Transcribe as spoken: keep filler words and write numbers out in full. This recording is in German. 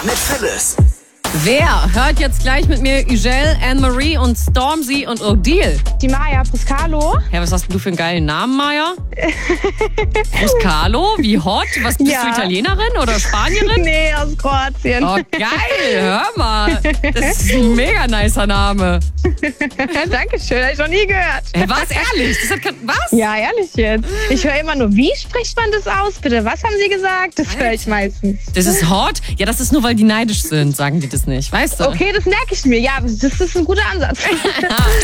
mit Phyllis. Wer hört jetzt gleich mit mir Ugel, Anne-Marie und Stormzy und Odile? Die Maya Puscalo. Ja, was hast denn du für einen geilen Namen, Maya? Puscalo? Wie hot? Was, bist Ja. du Italienerin oder Spanierin? Nee, aus Kroatien. Oh, geil, hör mal. Das ist ein mega nicer Name. Dankeschön, habe ich noch nie gehört. Hey, was, ehrlich? Das hat, kein- was? Ja, ehrlich jetzt. Ich höre immer nur, wie spricht man das aus, bitte? Was haben Sie gesagt? Das höre ich meistens. Das ist hot? Ja, das ist nur, weil die neidisch sind, sagen die das nicht, weißt du? Okay, das merke ich mir. Ja, das ist ein guter Ansatz.